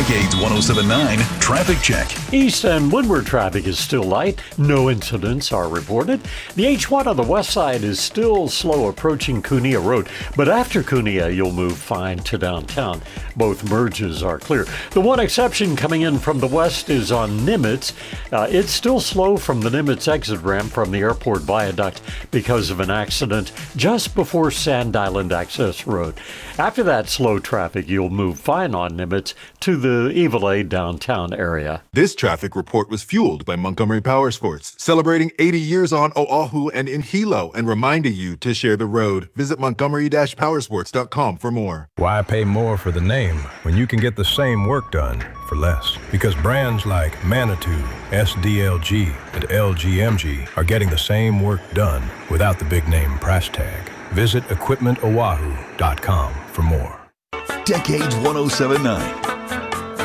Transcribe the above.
Decades 107.9 Traffic Check. East and windward traffic is still light. No incidents are reported. The H1 on the west side is still slow approaching Cunha Road, but after Cunha, you'll move fine to downtown. Both merges are clear. The one exception coming in from the west is on Nimitz. It's still slow from the Nimitz exit ramp from the airport viaduct because of an accident just before Sand Island Access Road. After that slow traffic, you'll move fine on Nimitz to the Eveleigh downtown area. This traffic report was fueled by Montgomery Powersports, celebrating 80 years on Oahu and in Hilo and reminding you to share the road. Visit montgomery-powersports.com for more. Why pay more for the name when you can get the same work done for less? Because brands like Manitou, SDLG, and LGMG are getting the same work done without the big name price tag. Visit equipmentoahu.com for more. Decades 107.9